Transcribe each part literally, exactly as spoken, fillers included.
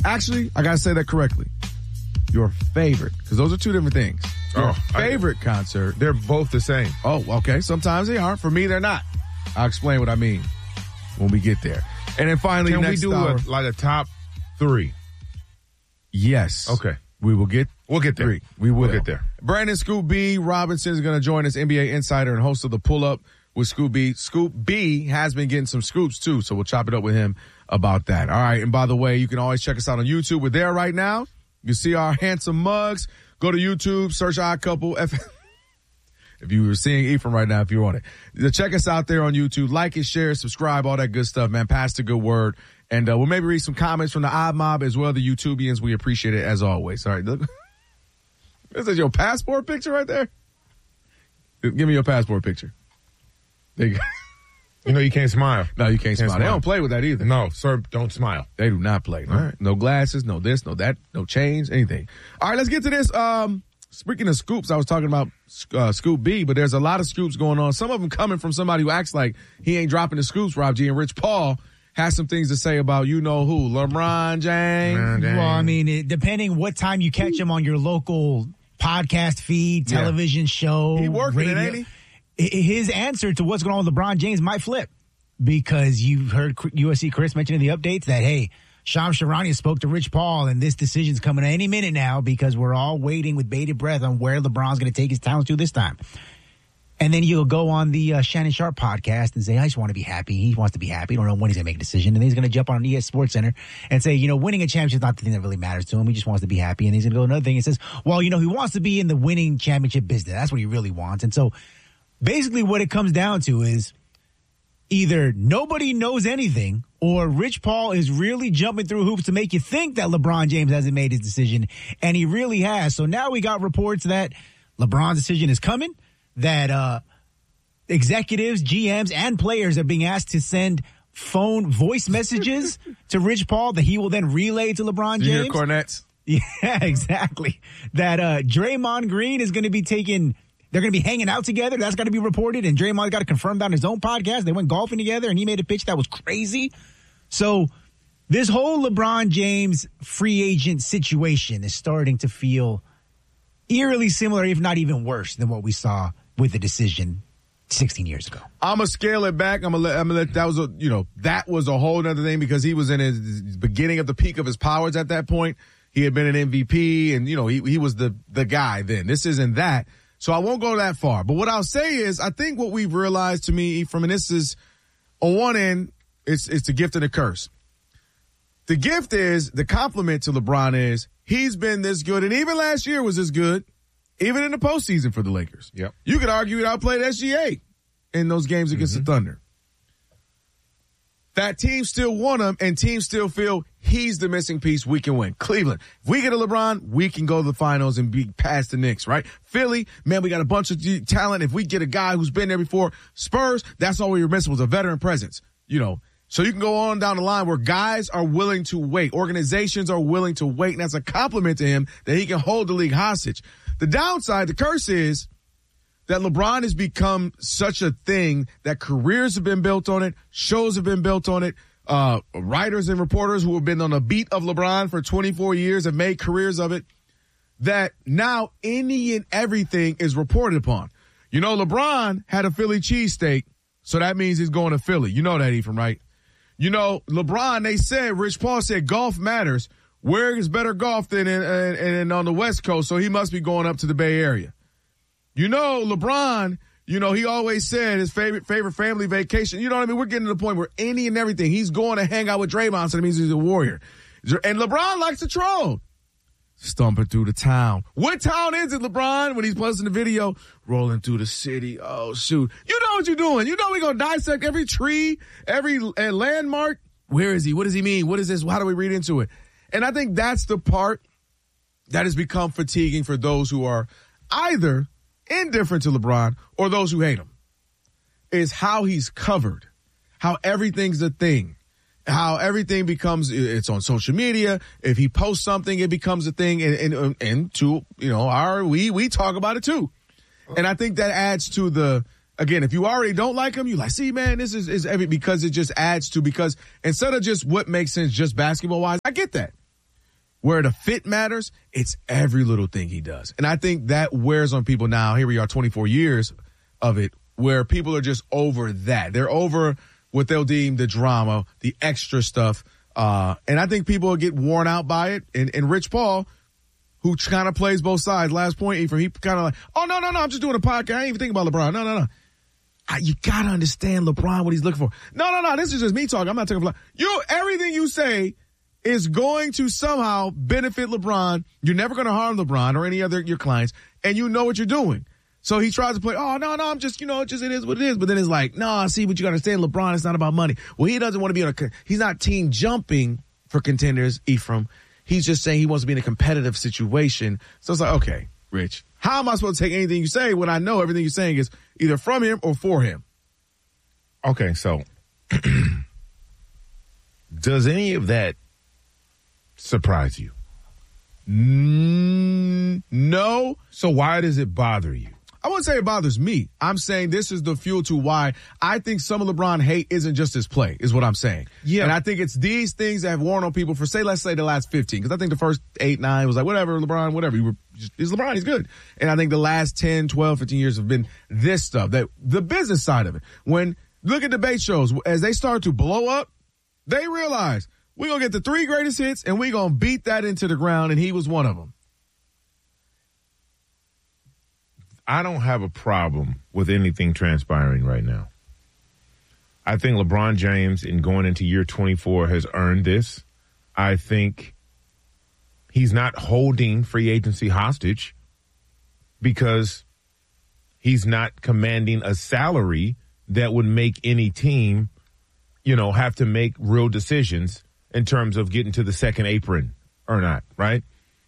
Actually, I got to say that correctly. Your favorite, because those are two different things. Your oh, favorite I, concert. They're both the same. Oh, okay. Sometimes they are. For me, they're not. I'll explain what I mean when we get there. And then finally, Can next we do hour, a, like a top three? Yes. Okay. We will get We'll get there. three. We will. We'll get there. Brandon Scoop B Robinson is going to join us, N B A insider and host of the Pull Up with Scoop B. Scoop B has been getting some scoops too, so we'll chop it up with him about that. All right. And by the way, you can always check us out on YouTube. We're there right now. You see our handsome mugs. Go to YouTube, search Odd Couple. F- if you were seeing Ephraim right now, if you're on it. Check us out there on YouTube. Like it, share, subscribe, all that good stuff, man. Pass the good word. And uh, we'll maybe read some comments from the Odd Mob as well, the YouTubians. We appreciate it as always. All right. Look. This is your passport picture right there? Give me your passport picture. There you go. You know you can't smile. No, you can't, can't smile. smile. They don't play with that either. No, sir, don't smile. They do not play. No, right. No glasses, no this, no that, no chains, anything. All right, let's get to this. Um, speaking of scoops, I was talking about uh, Scoop B, but there's a lot of scoops going on. Some of them coming from somebody who acts like he ain't dropping the scoops, Rob G. And Rich Paul has some things to say about you know who, LeBron James. LeBron James. Well, I mean, it, depending what time you catch him on your local podcast feed, television yeah. show, he working radio, it, ain't he? His answer to what's going on with LeBron James might flip. Because you've heard U S C Chris mention in the updates that, hey, Shams Charania spoke to Rich Paul, and this decision's coming any minute now because we're all waiting with bated breath on where LeBron's going to take his talents to this time. And then you'll go on the uh, Shannon Sharp podcast and say, I just want to be happy. He wants to be happy. I don't know when he's going to make a decision. And then he's going to jump on E S Sports Center and say, you know, winning a championship is not the thing that really matters to him. He just wants to be happy. And he's going to go another thing and says, well, you know, he wants to be in the winning championship business. That's what he really wants. And so basically what it comes down to is, either nobody knows anything or Rich Paul is really jumping through hoops to make you think that LeBron James hasn't made his decision, and he really has. So now we got reports that LeBron's decision is coming, that uh, executives, G Ms, and players are being asked to send phone voice messages to Rich Paul that he will then relay to LeBron James. You hear cornets? Yeah, exactly. That uh, Draymond Green is going to be taking... They're going to be hanging out together. That's got to be reported. And Draymond got to confirm that on his own podcast. They went golfing together, and he made a pitch that was crazy. So this whole LeBron James free agent situation is starting to feel eerily similar, if not even worse, than what we saw with the decision sixteen years ago. I'm going to scale it back. I'm going to let, I'm gonna let, that was a, you know, that was a whole other thing because he was in his beginning of the peak of his powers at that point. He had been an M V P, and, you know, he, he was the, the guy then. This isn't that. So I won't go that far. But what I'll say is, I think what we've realized to me, Ephraim, and this is, on one end, it's, it's the gift and the curse. The gift is, the compliment to LeBron is, he's been this good, and even last year was this good, even in the postseason for the Lakers. Yep. You could argue he outplayed S G A in those games against mm-hmm. the Thunder. That team still won them, and teams still feel he's the missing piece. We can win. Cleveland, if we get a LeBron, we can go to the finals and be past the Knicks, right? Philly, man, we got a bunch of talent. If we get a guy who's been there before, Spurs, that's all we were missing was a veteran presence, you know. So you can go on down the line where guys are willing to wait. Organizations are willing to wait, and that's a compliment to him that he can hold the league hostage. The downside, the curse is that LeBron has become such a thing that careers have been built on it, shows have been built on it. Uh, writers and reporters who have been on the beat of LeBron for twenty-four years have made careers of it, that now any and everything is reported upon. You know, LeBron had a Philly cheesesteak, so that means he's going to Philly. You know that, Ephraim, right? You know, LeBron, they said, Rich Paul said golf matters. Where is better golf than in, in, in on the West Coast, so he must be going up to the Bay Area. You know, LeBron, you know, he always said his favorite favorite family vacation. You know what I mean? We're getting to the point where any and everything, he's going to hang out with Draymond, so that means he's a warrior. And LeBron likes to troll. Stomping through the town. What town is it, LeBron? When he's posting the video, rolling through the city. Oh, shoot. You know what you're doing. You know we're going to dissect every tree, every uh, landmark. Where is he? What does he mean? What is this? How do we read into it? And I think that's the part that has become fatiguing for those who are either indifferent to LeBron or those who hate him, is how he's covered, how everything's a thing, how everything becomes, it's on social media. If he posts something, it becomes a thing. And, and, and to, you know, our, we, we talk about it too. And I think that adds to the, again, if you already don't like him, you like, see, man, this is, is every, because it just adds to, because instead of just what makes sense just basketball wise, I get that. where the fit matters, it's every little thing he does. And I think that wears on people now. Here we are, twenty-four years of it, where people are just over that. They're over what they'll deem the drama, the extra stuff. Uh, and I think people will get worn out by it. And, and Rich Paul, who kind of plays both sides, last point, Ephraim, he kind of like, oh, no, no, no, I'm just doing a podcast. I ain't even thinking about LeBron. No, no, no. I, you got to understand LeBron, what he's looking for. No, no, no, this is just me talking. I'm not talking about you. Everything you say is going to somehow benefit LeBron. You're never going to harm LeBron or any other your clients, and you know what you're doing. So he tries to play, oh, no, no, I'm just, you know, it just it is what it is. But then it's like, no, I see what you got to understand. LeBron, it's not about money. Well, he doesn't want to be on a, he's not team jumping for contenders, Ephraim. He's just saying he wants to be in a competitive situation. So it's like, okay, Rich, how am I supposed to take anything you say when I know everything you're saying is either from him or for him? Okay, so does any of that surprise you? Mm, no. So why does it bother you? I wouldn't say it bothers me. I'm saying this is the fuel to why I think some of LeBron hate isn't just his play, is what I'm saying. Yeah. And I think it's these things that have worn on people for, say, let's say the last fifteen. Because I think the first eight, nine was like, whatever, LeBron, whatever. You were just, he's LeBron, he's good. And I think the last ten, twelve, fifteen years have been this stuff, that the business side of it. When, look at debate shows, as they start to blow up, they realize we're going to get the three greatest hits and we're going to beat that into the ground, and he was one of them. I don't have a problem with anything transpiring right now. I think LeBron James, in going into year twenty-four, has earned this. I think he's not holding free agency hostage because he's not commanding a salary that would make any team, you know, have to make real decisions in terms of getting to the second apron or not, right?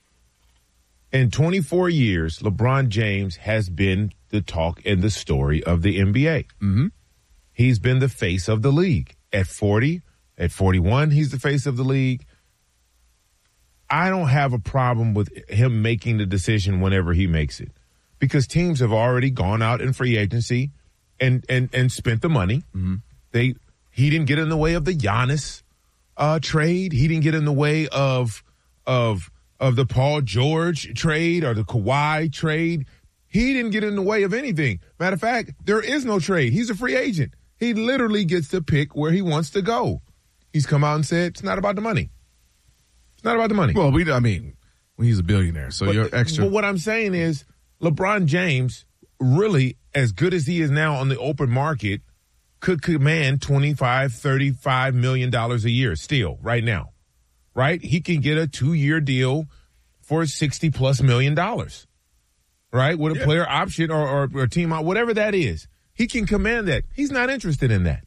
In twenty-four years, LeBron James has been the talk and the story of the N B A. Mm-hmm. He's been the face of the league. At forty, at forty-one, he's the face of the league. I don't have a problem with him making the decision whenever he makes it, because teams have already gone out in free agency and and, and spent the money. Mm-hmm. They he didn't get in the way of the Giannis uh, trade. He didn't get in the way of of. of the Paul George trade or the Kawhi trade. He didn't get in the way of anything. Matter of fact, there is no trade. He's a free agent. He literally gets to pick where he wants to go. He's come out and said, it's not about the money. It's not about the money. Well, we, I mean, he's a billionaire, so but, you're extra. But what I'm saying is, LeBron James, really, as good as he is now on the open market, could command twenty-five, thirty-five million dollars a year still right now. Right? He can get a two-year deal for sixty plus million dollars. Right? With a yeah. player option or, or, or team out, whatever that is. He can command that. He's not interested in that.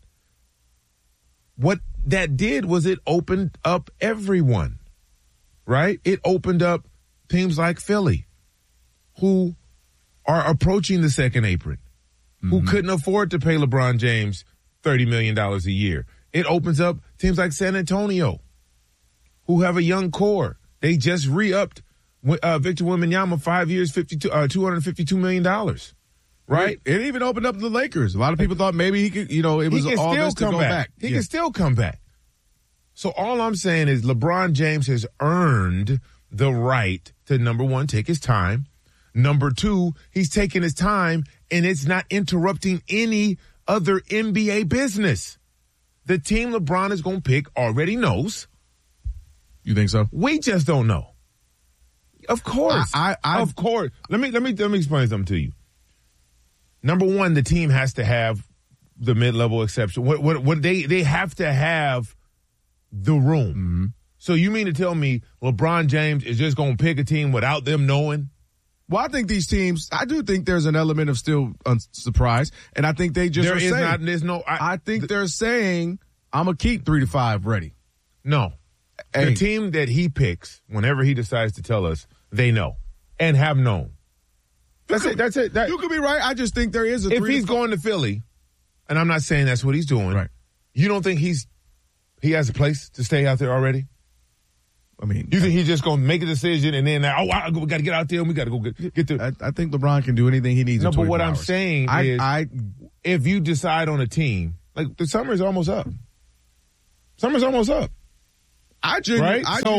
What that did was it opened up everyone. Right? It opened up teams like Philly, who are approaching the second apron, mm-hmm. who couldn't afford to pay LeBron James thirty million dollars a year. It opens up teams like San Antonio, who have a young core. They just re-upped uh, Victor Wembanyama five years, fifty-two, uh, two hundred fifty-two million dollars. Right? It, it even opened up the Lakers. A lot of people thought maybe he could, you know, it was he can all still this to come go back. back. He yeah. can still come back. So all I'm saying is LeBron James has earned the right to, number one, take his time. Number two, he's taking his time and it's not interrupting any other N B A business. The team LeBron is going to pick already knows. You think so? We just don't know. Of course. I, I, I, of course. Let me let me let me explain something to you. Number one, the team has to have the mid-level exception. What what what they they have to have the room. Mm-hmm. So you mean to tell me LeBron James is just going to pick a team without them knowing? Well, I think these teams, I do think there's an element of still un- surprise, and I think they just there are is saying, not. There's no. I, I think th- they're saying I'm gonna keep three to five ready. No. Hey. The team that he picks, whenever he decides to tell us, they know and have known. That's could, it. That's it. That, you could be right. I just think there is a. If three he's to going to Philly, and I'm not saying that's what he's doing, right? You don't think he's he has a place to stay out there already? I mean, you think he's just going to make a decision and then, oh, I, we got to get out there and we got to go get, get the. I, I think LeBron can do anything he needs. No, in but what I'm hours. saying I, is, I, if you decide on a team, like the summer is almost up. Summer's almost up. I genuinely, right? I so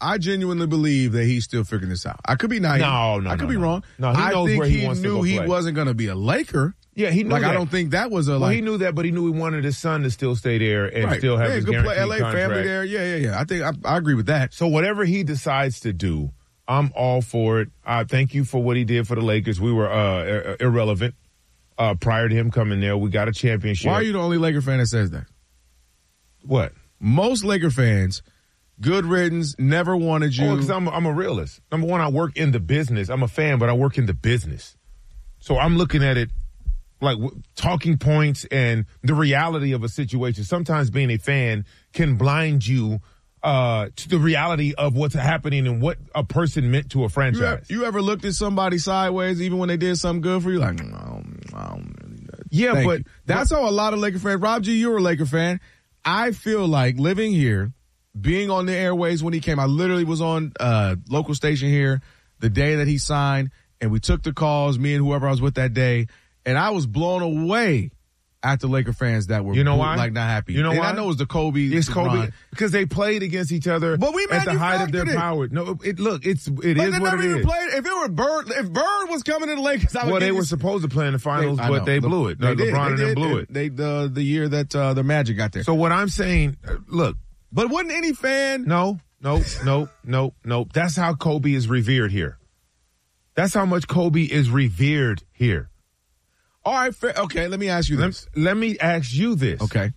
I genuinely believe that he's still figuring this out. I could be naive. No, no, I could no, be no. wrong. No, he I knows think where he he wants to knew go he play. wasn't going to be a Laker. Yeah, he knew like that. I don't think that was a well, like. he knew that, but he knew he wanted his son to still stay there and right. still have yeah, his good guaranteed play, L A contract. family there. Yeah, yeah, yeah. I think I, I agree with that. So whatever he decides to do, I'm all for it. I thank you for what he did for the Lakers. We were uh, irrelevant uh, prior to him coming there. We got a championship. Why are you the only Laker fan that says that? What? Most Laker fans, good riddance, never wanted you. Oh, because I'm, I'm a realist. Number one, I work in the business. I'm a fan, but I work in the business. So I'm looking at it like w- talking points and the reality of a situation. Sometimes being a fan can blind you uh, to the reality of what's happening and what a person meant to a You franchise. ever, you ever looked at somebody sideways even when they did something good for you? Like, no, I don't, I don't really. yeah, Thank but you. That's how a lot of Laker fans. Rob G, you're a Laker fan. I feel like living here, being on the airways when he came, I literally was on uh local station here the day that he signed, and we took the calls, me and whoever I was with that day, and I was blown away at the Laker fans that were You know boo- why? like not happy. You know and why? I know it was the Kobe. It's LeBron. Kobe because they played against each other But we at the height of their manufactured it. power. No, it look, it's it But is they what never it even is. played. If it were Bird, if Bird was coming to the Lakers, I would Well, give they you- were supposed to play in the finals, I but know. they Le- blew it. They Uh, did. LeBron They and them did. blew it. They the the year that uh, the Magic got there. So what I'm saying, uh, look, But wouldn't any fan? no, no, no, no, no. That's how Kobe is revered here. That's how much Kobe is revered here. All right, fair. Okay, let me ask you Let, this. let me ask you this. Okay.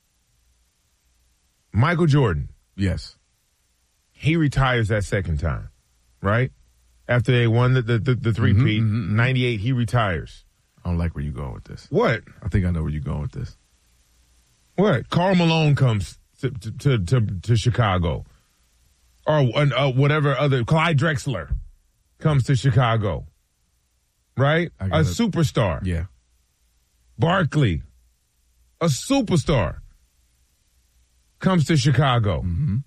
Michael Jordan, Yes. he retires that second time, right? After they won the the, the, the three-peat, ninety-eight, he retires. I don't like where you're going with this. What? I think I know where you're going with this. What? Karl Malone comes to to to, to Chicago, or uh, whatever other. Clyde Drexler comes to Chicago, right? I A got it. superstar. Yeah. Barkley, a superstar, comes to Chicago. Mm-hmm.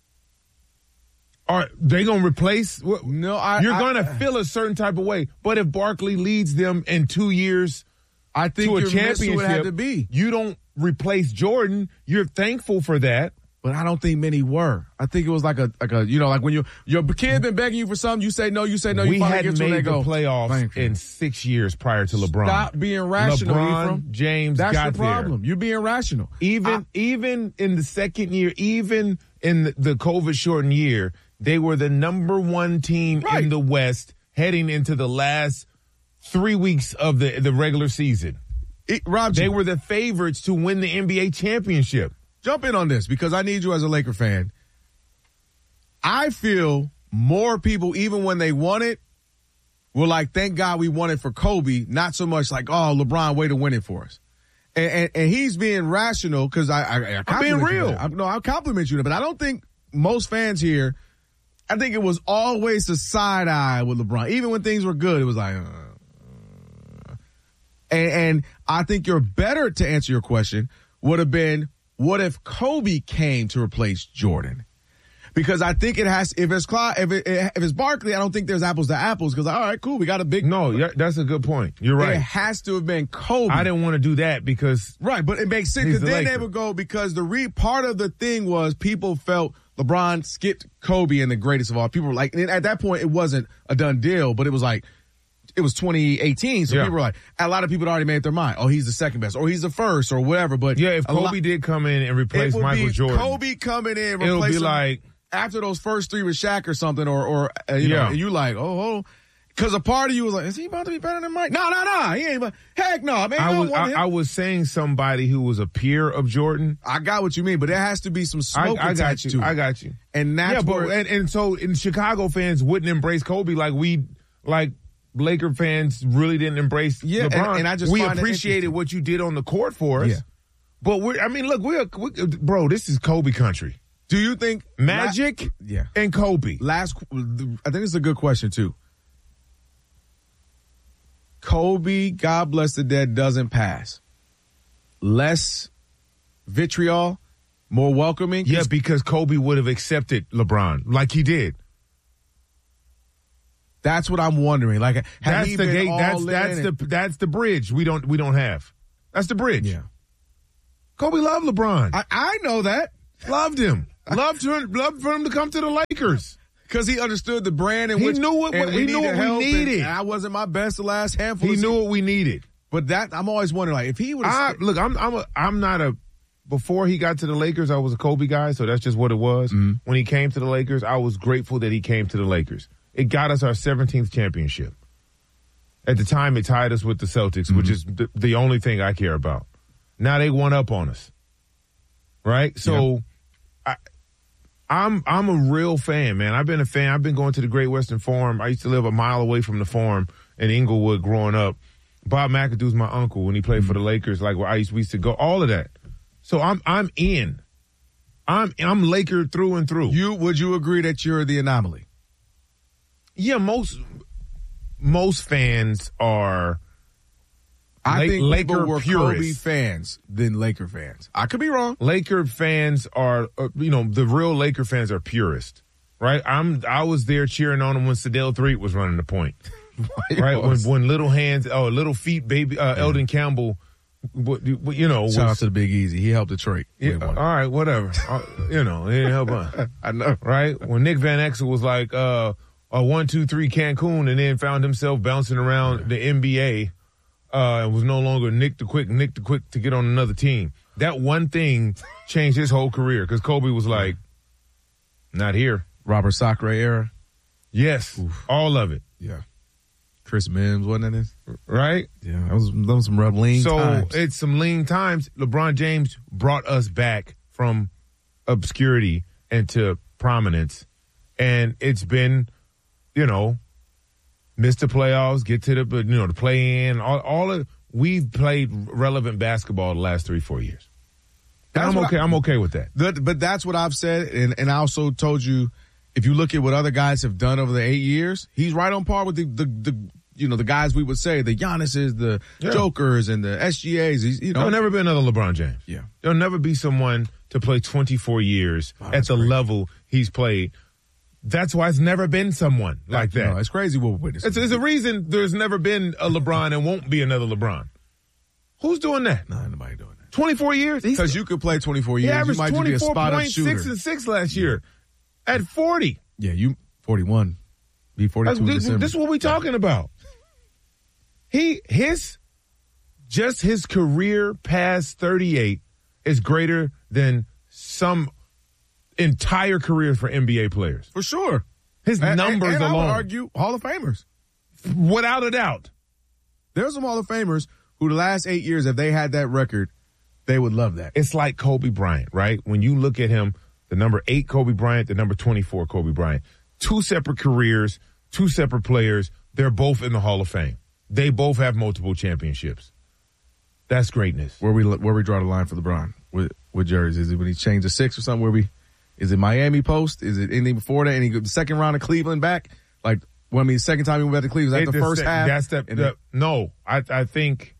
Are they gonna replace? What, No, I. you're I- gonna feel a certain type of way, but if Barkley leads them in two years I think to a your missing championship, would have to be. you don't replace Jordan. You're thankful for that. But I don't think many were. I think it was like a like a you know like when you your kid been begging you for something, you say no, you say no. You we finally hadn't get to when made they the go. playoffs Thank you. in six years prior to LeBron. Stop being rational, LeBron Ephraim. James That's got the problem. You're being rational. there. Even I- even in the second year, even in the, the COVID shortened year, they were the number one team Right. in the West heading into the last three weeks of the the regular season. It, Rob, They were the favorites to win the N B A championship. jump in on this because I need you as a Laker fan. I feel more people, even when they won it, were like, thank God we won it for Kobe, not so much like, oh, LeBron, way to win it for us. And, and, and he's being rational because I, I, I I'm being compliment you real. for that. I, no, I compliment you, but I don't think most fans here, I think it was always a side eye with LeBron. Even when things were good, it was like, uh, and, and I think your better to answer your question would have been, what if Kobe came to replace Jordan? Because I think it has, if it's Clyde, if, it, if it's Barkley, I don't think there's apples to apples because, all right, cool, we got a big. No, yeah, that's a good point. You're right. It has to have been Kobe. I didn't want to do that because Right, but it makes sense He's because the then they Laker. would go because the re part of the thing was people felt LeBron skipped Kobe and the greatest of all. People were like, and at that point, it wasn't a done deal, but it was like, it was twenty eighteen. So Yeah. people were like, a lot of people had already made their mind. Oh, he's the second best or he's the first or whatever. But yeah, if a lot- Kobe did come in and it replace would Michael be Jordan, Kobe coming in, it'll be replacing like after those first three with Shaq or something, or or uh, you Yeah. know, and you like, oh, oh, because a part of you was like, is he about to be better than Mike? No, no, no, he ain't. About, heck no, man. I I, was want I, him. I was saying somebody who was a peer of Jordan. I got what you mean, but there has to be some I, smoke I got attached you. to it. I got you. And that's yeah, but where and, and so in Chicago fans wouldn't embrace Kobe like we like Laker fans really didn't embrace Yeah, and- LeBron. and I just we find it appreciated interesting. what you did on the court for us. Yeah. But we're I mean, look, we're we, bro, this is Kobe country. do you think Magic La- yeah. and Kobe. Last, I think it's a good question too. Kobe, God bless the dead, doesn't pass. Less vitriol, more welcoming. Yeah, because Kobe would have accepted LeBron like he did. That's what I'm wondering. Like, had That's he the been gate. all That's in that's and- the that's the bridge we don't we don't have. That's the bridge. yeah. Kobe loved LeBron. I, I know that. loved him. loved him. Loved for him to come to the Lakers. Lakers. Because he understood the brand and He which knew what and he we knew needed what we help, needed. And I wasn't my best the last handful. He of knew seasons. what we needed. But that I'm always wondering, like, if he would I, look, I'm I'm a, I'm not a. Before he got to the Lakers, I was a Kobe guy, so that's just what it was. Mm-hmm. When he came to the Lakers, I was grateful that he came to the Lakers. It got us our seventeenth championship. At the time, it tied us with the Celtics, mm-hmm. which is the, the only thing I care about. Now they won up on us, right? So, I, I'm I'm a real fan, man. I've been a fan. I've been going to the Great Western Forum. I used to live a mile away from the Forum in Inglewood growing up. Bob McAdoo's my uncle when he played mm-hmm. for the Lakers. Like where I used, we used to go, all of that. So I'm I'm in. I'm I'm Laker through and through. You would you agree that you're the anomaly? Yeah, most most fans are. I La- think Laker people were purists. Kobe fans than Laker fans. I could be wrong. Laker fans are, uh, you know, the real Laker fans are purists, right? I'm I was there cheering on him when Sedale Threatt was running the point, right? When when little hands, oh, little feet, baby, uh, yeah. Eldon Campbell. You know, shout was, out to the Big Easy. He helped Detroit. Yeah, all right, whatever. uh, you know, he didn't help us. I know, right? When Nick Van Exel was like uh, a one, two, three Cancun, and then found himself bouncing around yeah. the N B A, uh, and was no longer Nick the Quick, Nick the Quick to get on another team. That one thing changed his whole career because Kobe was like, not here. Robert Sacre era. Yes, Oof. all of it. Yeah. Chris Mims, wasn't that it? Right? Yeah, that was, that was some rough lean so times. So it's some lean times. LeBron James brought us back from obscurity into prominence. And it's been, you know, miss the playoffs, get to the, you know, the play-in. All, all of, we've played relevant basketball the last three, four years. That's I'm okay. I, I'm okay with that. that. But that's what I've said. And, and I also told you, if you look at what other guys have done over the eight years, he's right on par with the, the, the you know, the guys we would say, the Giannis's, the yeah. Jokers, and the S G As. He's, you know. There'll never be another LeBron James. Yeah. There'll never be someone to play twenty-four years oh, at the crazy. level he's played. That's why it's never been someone like that. No, it's crazy what we're witnessing. It's, it's a reason there's never been a LeBron and won't be another LeBron. Who's doing that? No, nobody doing that. twenty-four years? Because you could play twenty-four years. He averaged you might be a spot-up shooter. twenty-four point six and six last year at forty. Yeah, you forty-one. Be forty-two this, December. This is what we're talking about. He, his, just his career past thirty-eight is greater than some entire careers for N B A players. For sure. His and, numbers and, and alone. I would argue Hall of Famers. Without a doubt. There's some Hall of Famers who the last eight years, if they had that record, they would love that. It's like Kobe Bryant, right? When you look at him, the number eight Kobe Bryant, the number twenty-four Kobe Bryant. Two separate careers, two separate players. They're both in the Hall of Fame. They both have multiple championships. That's greatness. Where we where we draw the line for LeBron with with jerseys? Is it when he changed to six or something? Where we is it Miami post? Is it anything before that? Any the second round of Cleveland back? Like well, I mean, second time he went back to Cleveland. Is that it, the first the, half? That's the, the no. I I think.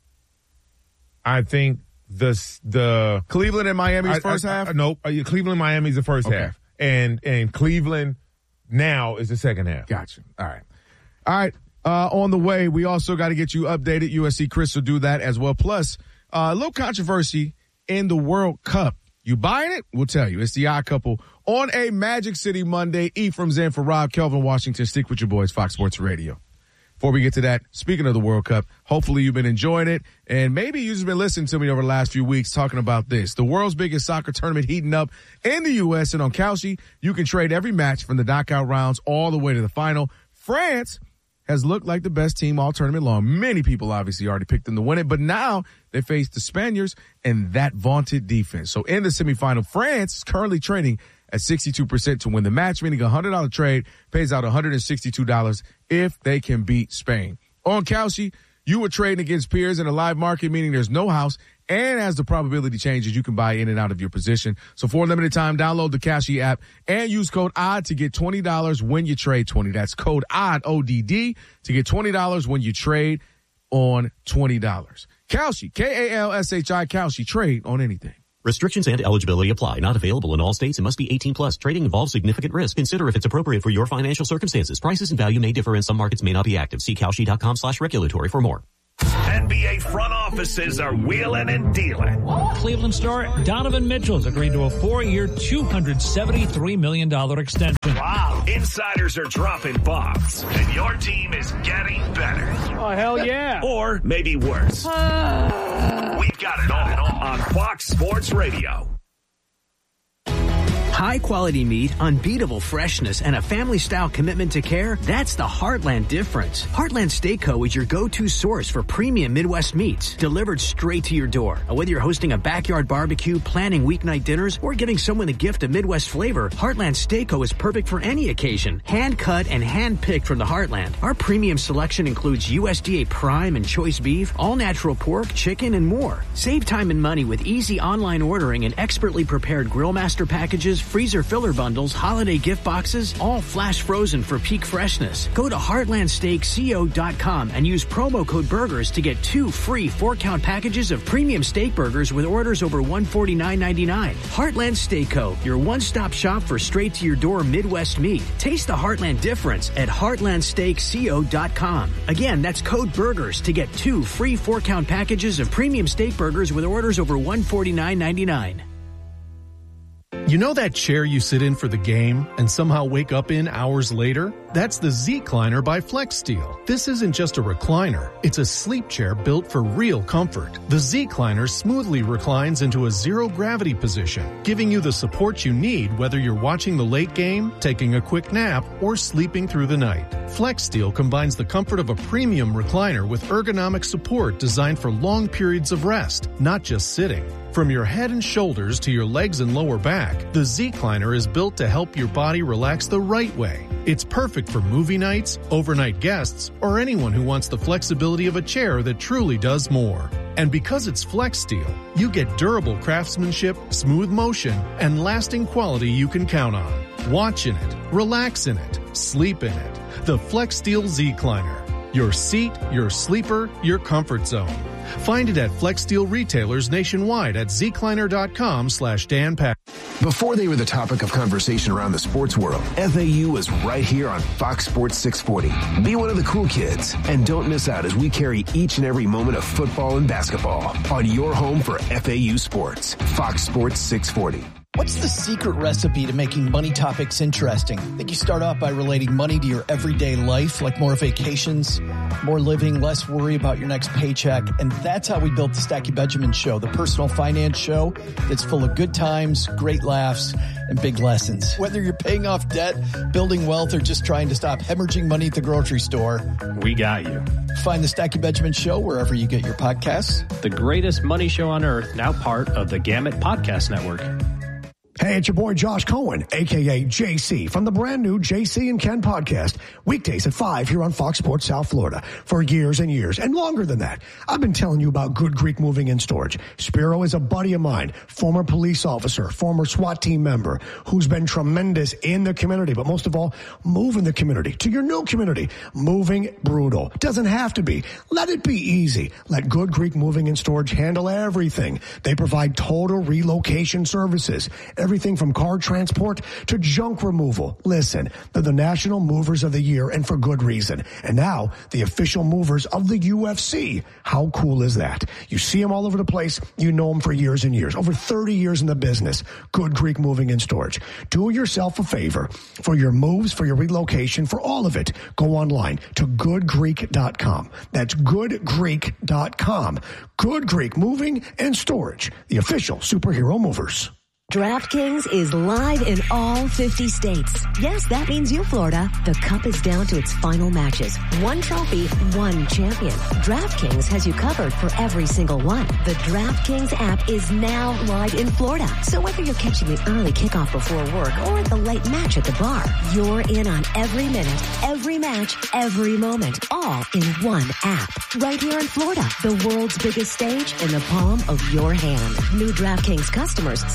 I think the the Cleveland and Miami's I, first I, half. I, no, uh, Cleveland Miami's the first okay. half, and and Cleveland now is the second half. Gotcha. All right, all right. Uh, on the way, we also got to get you updated. U S C Chris will do that as well. Plus, uh, a little controversy in the World Cup. You buying it? We'll tell you. It's the Odd Couple on a Magic City Monday. Ephraim's in for Rob, Kelvin Washington. Stick with your boys, Fox Sports Radio. Before we get to that, speaking of the World Cup, hopefully you've been enjoying it, and maybe you've just been listening to me over the last few weeks talking about this. The world's biggest soccer tournament heating up in the U S, and on Kalshi, you can trade every match from the knockout rounds all the way to the final. France has looked like the best team all tournament long. Many people obviously already picked them to win it, but now they face the Spaniards and that vaunted defense. So in the semifinal, France is currently trading at sixty-two percent to win the match, meaning a one hundred dollars trade pays out one hundred sixty-two dollars if they can beat Spain. On Kalshi, you are trading against peers in a live market, meaning there's no house, and as the probability changes, you can buy in and out of your position. So for a limited time, download the Kalshi app and use code ODD to get twenty dollars when you trade twenty. That's code ODD, O D D, to get twenty dollars when you trade on twenty dollars. Kalshi, K A L S H I, Kalshi, trade on anything. Restrictions and eligibility apply. Not available in all states and must be eighteen plus. Trading involves significant risk. Consider if it's appropriate for your financial circumstances. Prices and value may differ and some markets may not be active. See Kalshi dot com slash regulatory for more. And B A front offices are wheeling and dealing. Cleveland star Donovan Mitchell's agreed to a four-year, two hundred seventy-three million dollars extension. Wow. Insiders are dropping bombs, and your team is getting better. Oh, hell yeah. Or maybe worse. We've got it all on Fox Sports Radio. High-quality meat, unbeatable freshness, and a family-style commitment to care, that's the Heartland difference. Heartland Steak Co. is your go-to source for premium Midwest meats, delivered straight to your door. Whether you're hosting a backyard barbecue, planning weeknight dinners, or giving someone a gift of Midwest flavor, Heartland Steak Co. is perfect for any occasion. Hand-cut and hand-picked from the Heartland. Our premium selection includes U S D A prime and choice beef, all-natural pork, chicken, and more. Save time and money with easy online ordering and expertly prepared Grill Master packages, freezer filler bundles, holiday gift boxes, all flash frozen for peak freshness. Go to heartland steak co dot com and use promo code BURGERS to get two free four-count packages of premium steak burgers with orders over one hundred forty-nine ninety-nine. Heartland Steak Co., your one-stop shop for straight-to-your-door Midwest meat. Taste the Heartland difference at heartland steak co dot com. Again, that's code BURGERS to get two free four-count packages of premium steak burgers with orders over one hundred forty-nine ninety-nine. You know that chair you sit in for the game and somehow wake up in hours later? That's the Z-Cliner by FlexSteel. This isn't just a recliner. It's a sleep chair built for real comfort. The Z-Cliner smoothly reclines into a zero-gravity position, giving you the support you need whether you're watching the late game, taking a quick nap, or sleeping through the night. FlexSteel combines the comfort of a premium recliner with ergonomic support designed for long periods of rest, not just sitting. From your head and shoulders to your legs and lower back, the Z-Cliner is built to help your body relax the right way. It's perfect for movie nights, overnight guests, or anyone who wants the flexibility of a chair that truly does more. And because it's FlexSteel, you get durable craftsmanship, smooth motion, and lasting quality you can count on. Watch in it, relax in it, sleep in it. The FlexSteel Z-Cliner. Your seat, your sleeper, your comfort zone. Find it at FlexSteel retailers nationwide at zcliner.com slash Dan Pack. Before they were the topic of conversation around the sports world, F A U is right here on Fox Sports six forty. Be one of the cool kids and don't miss out as we carry each and every moment of football and basketball on your home for F A U sports. Fox Sports six forty. What's the secret recipe to making money topics interesting? I think you start off by relating money to your everyday life, like more vacations, more living, less worry about your next paycheck. And that's how we built the Stackie Benjamin Show, the personal finance show that's full of good times, great laughs, and big lessons. Whether you're paying off debt, building wealth, or just trying to stop hemorrhaging money at the grocery store, we got you. Find the Stackie Benjamin Show wherever you get your podcasts. The greatest money show on earth, now part of the Gamut Podcast Network. Hey, it's your boy Josh Cohen, a k a. J C, from the brand new J C and Ken podcast, weekdays at five here on Fox Sports South Florida. For years and years, and longer than that, I've been telling you about Good Greek Moving and Storage. Spiro is a buddy of mine, former police officer, former SWAT team member, who's been tremendous in the community, but most of all, moving the community to your new community. Moving brutal. Doesn't have to be. Let it be easy. Let Good Greek Moving and Storage handle everything. They provide total relocation services. Everything from car transport to junk removal. Listen, they're the National Movers of the Year, and for good reason. And now, the official movers of the U F C. How cool is that? You see them all over the place. You know them for years and years. Over thirty years in the business. Good Greek Moving and Storage. Do yourself a favor. For your moves, for your relocation, for all of it, go online to good greek dot com. That's good greek dot com. Good Greek Moving and Storage. The official superhero movers. DraftKings is live in all fifty states. Yes, that means you, Florida. The Cup is down to its final matches. One trophy, one champion. DraftKings has you covered for every single one. The DraftKings app is now live in Florida. So whether you're catching the early kickoff before work or the late match at the bar, you're in on every minute, every match, every moment, all in one app. Right here in Florida, the world's biggest stage in the palm of your hand. New DraftKings customers sign up with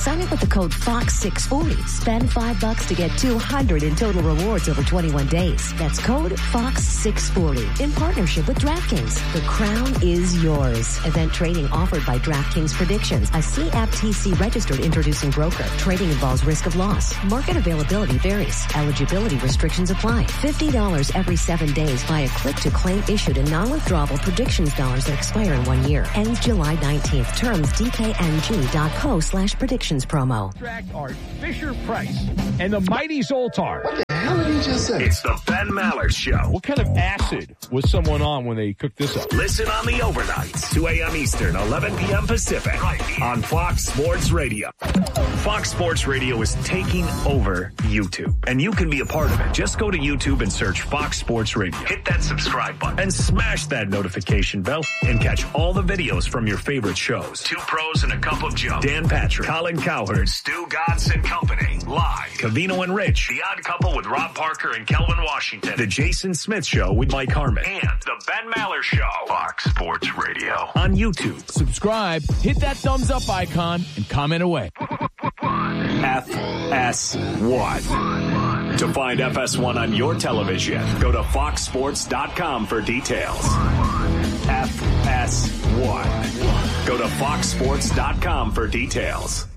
the code Fox six forty. Spend five bucks to get two hundred in total rewards over twenty-one days. That's code Fox six forty in partnership with DraftKings. The crown is yours. Event trading offered by DraftKings Predictions, a C F T C registered introducing broker. Trading involves risk of loss. Market availability varies. Eligibility restrictions apply. fifty dollars every seven days via click to claim issued and non-withdrawable predictions dollars that expire in one year. Ends July nineteenth. Terms D K N G dot co slash predictions promo. Art Fisher Price and the mighty Zoltar. What the hell did he just say? It's the Ben Maller Show. What kind of acid was someone on when they cooked this up? Listen on the overnights, two a.m. Eastern, eleven p.m. Pacific, right on Fox Sports Radio. Fox Sports Radio is taking over YouTube, and you can be a part of it. Just go to YouTube and search Fox Sports Radio. Hit that subscribe button and smash that notification bell and catch all the videos from your favorite shows. Two Pros and a Cup of Joe. Dan Patrick, Colin Cowherd, Stu Godson Company, live. Cavino and Rich, The Odd Couple with Rob Parker and Kelvin Washington. The Jason Smith Show with Mike Harmon. And The Ben Maller Show. Fox Sports Radio. On YouTube. Subscribe, hit that thumbs up icon, and comment away. F S one. To find F S one on your television, go to fox sports dot com for details. F S one. Go to fox sports dot com for details.